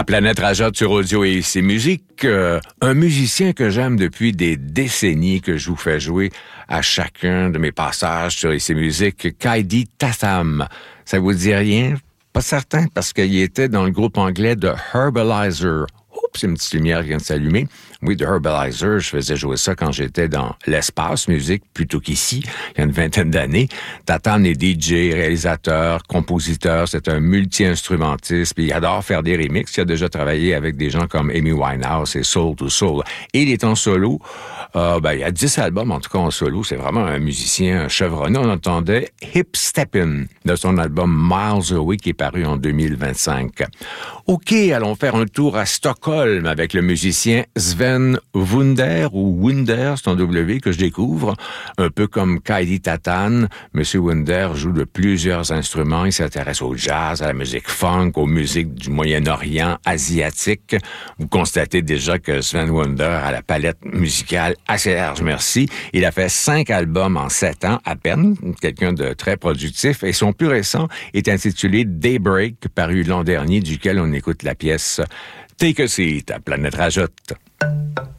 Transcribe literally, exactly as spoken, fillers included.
À Planète Rajotte sur Audio et ici Musique, euh, un musicien que j'aime depuis des décennies, que je vous fais jouer à chacun de mes passages sur ici Musique, Kaidi Tatham. Ça vous dit rien? Pas certain, parce qu'il était dans le groupe anglais de Herbalizer. Oups, une petite lumière qui vient de s'allumer. Oui, de Herbalizer, je faisais jouer ça quand j'étais dans l'espace musique, plutôt qu'ici, il y a une vingtaine d'années. Tatham est D J, réalisateur, compositeur, c'est un multi-instrumentiste, puis il adore faire des remixes. Il a déjà travaillé avec des gens comme Amy Winehouse et Soul to Soul. Et il est en solo. Euh, ben, il y a dix albums, en tout cas en solo. C'est vraiment un musicien chevronné. On entendait Hip Steppin' de son album Miles Away qui est paru en deux mille vingt-cinq. OK, allons faire un tour à Stockholm avec le musicien Sven Wunder, ou Wunder, c'est un W que je découvre. Un peu comme Kaidi Tatham, Monsieur Wunder joue de plusieurs instruments. Il s'intéresse au jazz, à la musique funk, aux musiques du Moyen-Orient, asiatique. Vous constatez déjà que Sven Wunder a la palette musicale assez large, merci. Il a fait cinq albums en sept ans à peine, quelqu'un de très productif, et son plus récent est intitulé Daybreak, paru l'an dernier, duquel on écoute la pièce Take a Seat à Planète Rajotte.